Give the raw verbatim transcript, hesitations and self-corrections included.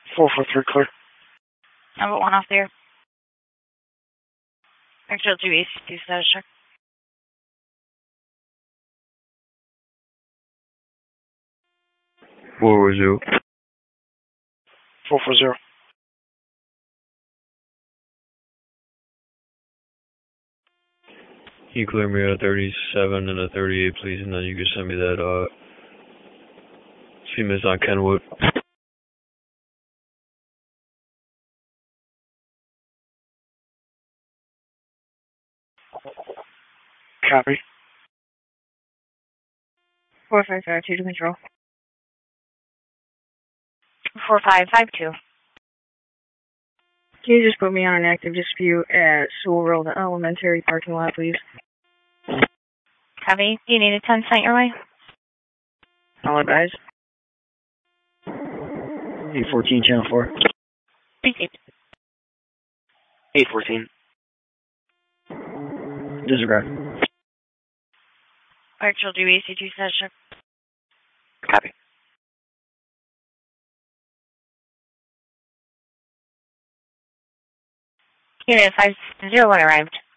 four four three clear. Number one off there. Actual two A C two status check. four zero. four four zero. Can you clear me a thirty-seven and a thirty-eight, please, and then you can send me that, uh, females on Kenwood. Copy. four five five two to control. four five five two. Can you just put me on an active dispute at Sewell Road Elementary parking lot, please? Copy. Do you need a ten sent your way? All guys. eight fourteen, channel four. Received. eight fourteen. Disregard. Actual two A C two status check. Copy. Unit five zero one arrived.